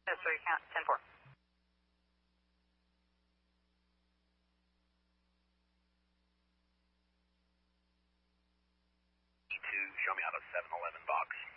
So you count 10-4. E2, show me out of 711 box.